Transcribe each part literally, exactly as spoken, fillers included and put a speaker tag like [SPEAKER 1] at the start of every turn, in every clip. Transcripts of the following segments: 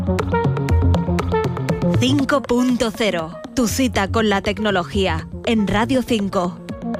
[SPEAKER 1] cinco punto cero. Tu cita con la tecnología en Radio cinco.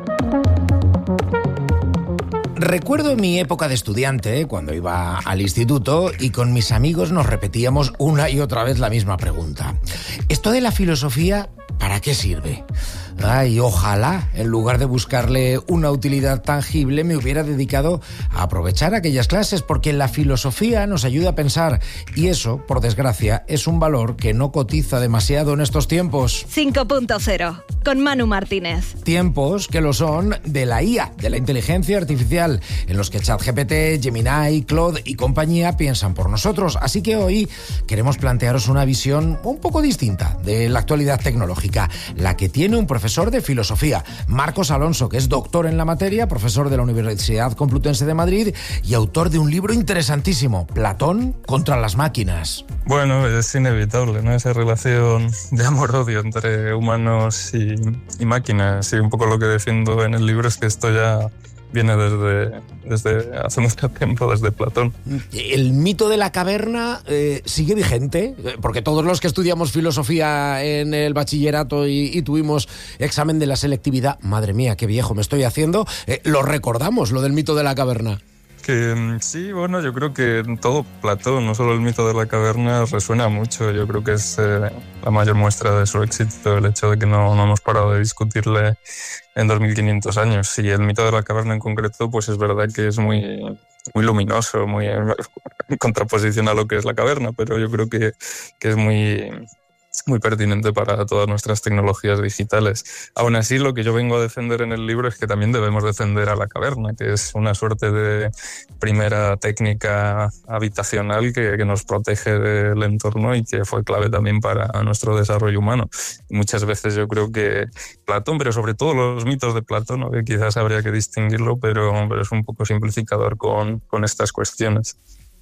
[SPEAKER 2] Recuerdo mi época de estudiante, cuando iba al instituto, y con mis amigos nos repetíamos una y otra vez la misma pregunta. ¿Esto de la filosofía, para qué sirve? Ay, ojalá, en lugar de buscarle una utilidad tangible, me hubiera dedicado a aprovechar aquellas clases, porque la filosofía nos ayuda a pensar, y eso, por desgracia, es un valor que no cotiza demasiado en estos tiempos.
[SPEAKER 1] cinco punto cero, con Manu Martínez.
[SPEAKER 2] Tiempos que lo son de la I A, de la inteligencia artificial, en los que ChatGPT, Gemini, Claude y compañía piensan por nosotros. Así que hoy queremos plantearos una visión un poco distinta de la actualidad tecnológica, la que tiene un profesor de filosofía, Marcos Alonso, que es doctor en la materia, profesor de la Universidad Complutense de Madrid y autor de un libro interesantísimo, Platón contra las máquinas.
[SPEAKER 3] Bueno, es inevitable, ¿no? Esa relación de amor-odio entre humanos y, y máquinas. Y un poco lo que defiendo en el libro es que esto ya viene desde, desde hace mucho tiempo, desde Platón.
[SPEAKER 2] ¿El mito de la caverna eh, sigue vigente? Porque todos los que estudiamos filosofía en el bachillerato y, y tuvimos examen de la selectividad, madre mía, qué viejo me estoy haciendo, eh, lo recordamos, lo del mito de la caverna.
[SPEAKER 3] Que sí, bueno, yo creo que todo Platón, no solo el mito de la caverna, resuena mucho. Yo creo que es eh, la mayor muestra de su éxito, el hecho de que no, no hemos parado de discutirle en dos mil quinientos años. Y el mito de la caverna en concreto, pues es verdad que es muy, muy luminoso, muy en contraposición a lo que es la caverna, pero yo creo que, que es muy... muy pertinente para todas nuestras tecnologías digitales. Aún así, lo que yo vengo a defender en el libro es que también debemos defender a la caverna, que es una suerte de primera técnica habitacional que, que nos protege del entorno y que fue clave también para nuestro desarrollo humano. Y muchas veces yo creo que Platón, pero sobre todo los mitos de Platón, ¿no? Que quizás habría que distinguirlo, pero, pero es un poco simplificador con, con estas cuestiones.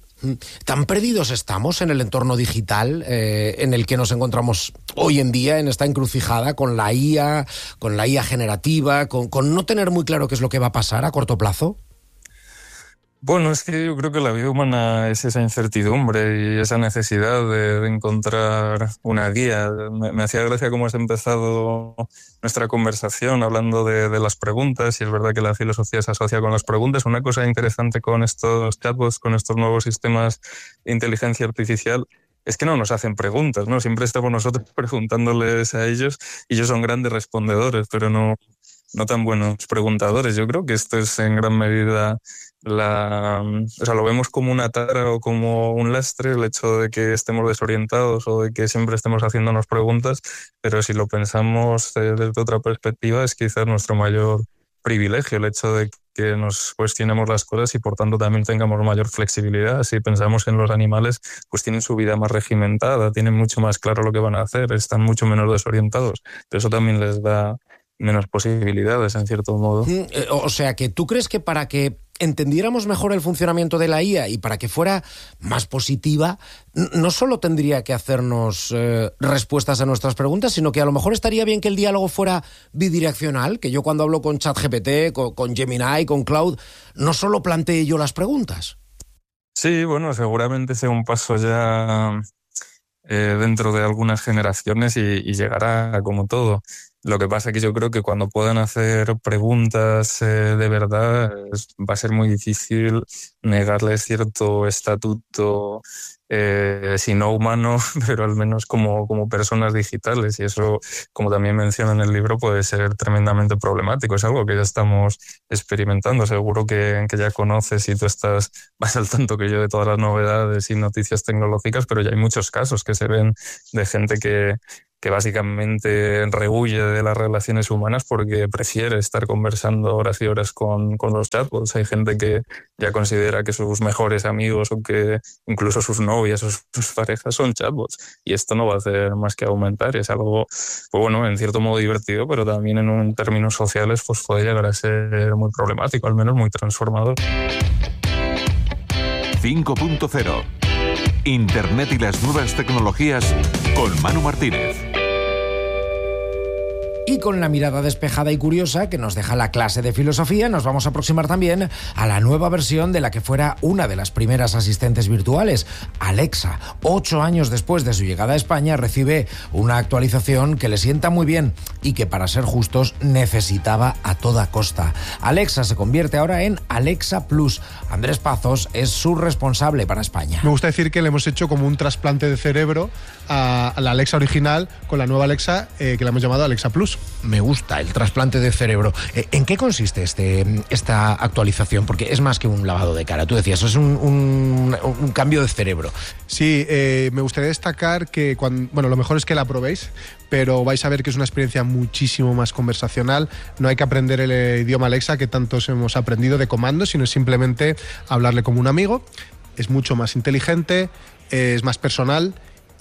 [SPEAKER 2] ¿Tan perdidos estamos en el entorno digital eh, en el que nos encontramos hoy en día, en esta encrucijada con la I A, con la I A generativa, con, con no tener muy claro qué es lo que va a pasar a corto plazo?
[SPEAKER 3] Bueno, es que yo creo que la vida humana es esa incertidumbre y esa necesidad de, de encontrar una guía. Me, me hacía gracia cómo has empezado nuestra conversación hablando de, de las preguntas, y es verdad que la filosofía se asocia con las preguntas. Una cosa interesante con estos chatbots, con estos nuevos sistemas de inteligencia artificial, es que no nos hacen preguntas, ¿no? Siempre estamos nosotros preguntándoles a ellos y ellos son grandes respondedores, pero no, no tan buenos preguntadores. Yo creo que esto es en gran medida la, o sea, lo vemos como una tara o como un lastre, el hecho de que estemos desorientados o de que siempre estemos haciéndonos preguntas, pero si lo pensamos desde otra perspectiva es quizás nuestro mayor privilegio, el hecho de que nos cuestionemos las cosas y por tanto también tengamos mayor flexibilidad. Si pensamos en los animales, pues tienen su vida más regimentada, tienen mucho más claro lo que van a hacer, están mucho menos desorientados, pero eso también les da menos posibilidades en cierto modo.
[SPEAKER 2] O sea, que tú crees que para que entendiéramos mejor el funcionamiento de la I A y para que fuera más positiva, no solo tendría que hacernos eh, respuestas a nuestras preguntas, sino que a lo mejor estaría bien que el diálogo fuera bidireccional, que yo cuando hablo con ChatGPT, con, con Gemini, con Claude, no solo plantee yo las preguntas.
[SPEAKER 3] Sí, bueno, seguramente sea un paso ya eh, dentro de algunas generaciones y, y llegará como todo. Lo que pasa es que yo creo que cuando puedan hacer preguntas eh, de verdad es, va a ser muy difícil negarles cierto estatuto, eh, si no humano, pero al menos como, como personas digitales. Y eso, como también menciona en el libro, puede ser tremendamente problemático. Es algo que ya estamos experimentando. Seguro que, que ya conoces y tú estás más al tanto que yo de todas las novedades y noticias tecnológicas, pero ya hay muchos casos que se ven de gente que que básicamente rehuye de las relaciones humanas porque prefiere estar conversando horas y horas con, con los chatbots. Hay gente que ya considera que sus mejores amigos o que incluso sus novias o sus parejas son chatbots. Y esto no va a hacer más que aumentar. Es algo, pues bueno, en cierto modo divertido, pero también en un, términos sociales pues puede llegar a ser muy problemático, al menos muy transformador.
[SPEAKER 4] cinco punto cero. Internet y las nuevas tecnologías con Manu Martínez.
[SPEAKER 2] Y con la mirada despejada y curiosa que nos deja la clase de filosofía, nos vamos a aproximar también a la nueva versión de la que fuera una de las primeras asistentes virtuales, Alexa. Ocho años después de su llegada a España, recibe una actualización que le sienta muy bien y que, para ser justos, necesitaba a toda costa. Alexa se convierte ahora en Alexa Plus. Andrés Pazos es su responsable para España.
[SPEAKER 5] Me gusta decir que le hemos hecho como un trasplante de cerebro a la Alexa original con la nueva Alexa, eh, que la hemos llamado Alexa Plus.
[SPEAKER 2] Me gusta el trasplante de cerebro. ¿En qué consiste este, esta actualización? Porque es más que un lavado de cara. Tú decías, es un, un, un cambio de cerebro.
[SPEAKER 5] Sí, eh, me gustaría destacar que, cuando, bueno, lo mejor es que la probéis, pero vais a ver que es una experiencia muchísimo más conversacional. No hay que aprender el eh, idioma Alexa que tantos hemos aprendido de comandos, sino simplemente hablarle como un amigo. Es mucho más inteligente, es más personal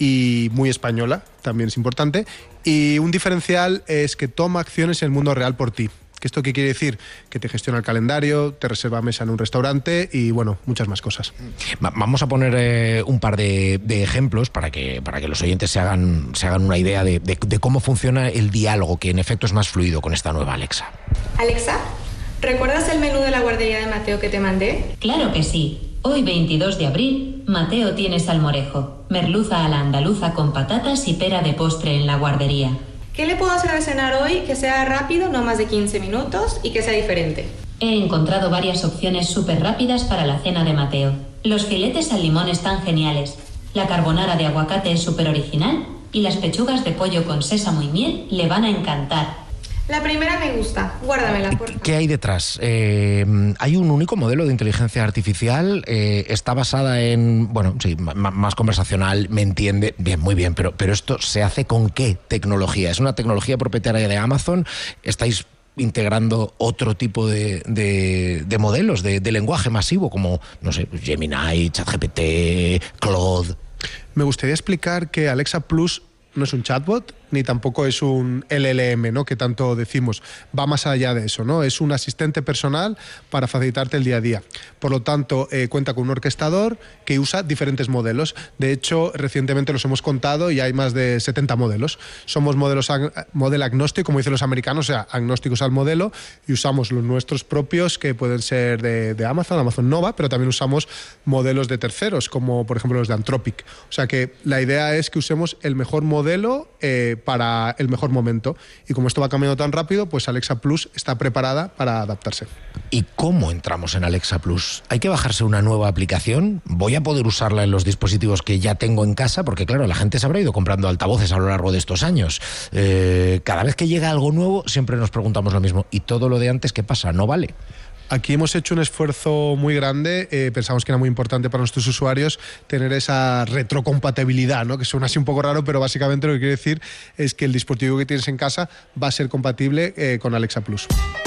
[SPEAKER 5] y muy española, también es importante. Y un diferencial es que toma acciones en el mundo real por ti. ¿Que esto qué quiere decir? Que te gestiona el calendario, te reserva mesa en un restaurante y, bueno, muchas más cosas.
[SPEAKER 2] Vamos a poner eh, un par de, de ejemplos para que, para que los oyentes se hagan, se hagan una idea de, de, de cómo funciona el diálogo, que en efecto es más fluido con esta nueva Alexa.
[SPEAKER 6] Alexa, ¿recuerdas el menú de la guardería de Mateo que te mandé?
[SPEAKER 7] Claro que sí. Hoy, veintidós de abril, Mateo tiene salmorejo, merluza a la andaluza con patatas y pera de postre en la guardería.
[SPEAKER 6] ¿Qué le puedo hacer de cenar hoy que sea rápido, no más de quince minutos, y que sea diferente?
[SPEAKER 7] He encontrado varias opciones súper rápidas para la cena de Mateo. Los filetes al limón están geniales, la carbonara de aguacate es súper original y las pechugas de pollo con sésamo y miel le van a encantar.
[SPEAKER 6] La primera me gusta, guárdamela, por favor.
[SPEAKER 2] ¿Qué hay detrás? Eh, hay un único modelo de inteligencia artificial, eh, está basada en, bueno, sí, m- más conversacional, me entiende, bien, muy bien, pero, pero esto se hace con ¿qué tecnología? ¿Es una tecnología propietaria de Amazon? ¿Estáis integrando otro tipo de, de, de modelos de, de lenguaje masivo como, no sé, Gemini, ChatGPT, Claude?
[SPEAKER 5] Me gustaría explicar que Alexa Plus no es un chatbot, ni tampoco es un L L M, ¿no?, que tanto decimos. Va más allá de eso, ¿no? Es un asistente personal para facilitarte el día a día. Por lo tanto, eh, cuenta con un orquestador que usa diferentes modelos. De hecho, recientemente los hemos contado y hay más de setenta modelos. Somos modelos ag- modelo agnóstico, como dicen los americanos, o sea, agnósticos al modelo, y usamos los nuestros propios, que pueden ser de, de Amazon, Amazon Nova, pero también usamos modelos de terceros, como por ejemplo los de Anthropic. O sea que la idea es que usemos el mejor modelo eh, para el mejor momento. Y como esto va cambiando tan rápido, pues Alexa Plus está preparada para adaptarse.
[SPEAKER 2] ¿Y cómo entramos en Alexa Plus? ¿Hay que bajarse una nueva aplicación? ¿Voy a poder usarla en los dispositivos que ya tengo en casa? Porque claro, la gente se habrá ido comprando altavoces a lo largo de estos años. Eh, cada vez que llega algo nuevo, siempre nos preguntamos lo mismo. ¿Y todo lo de antes qué pasa? ¿No vale?
[SPEAKER 5] Aquí hemos hecho un esfuerzo muy grande, eh, pensamos que era muy importante para nuestros usuarios tener esa retrocompatibilidad, ¿no?, que suena así un poco raro, pero básicamente lo que quiere decir es que el dispositivo que tienes en casa va a ser compatible eh, con Alexa Plus.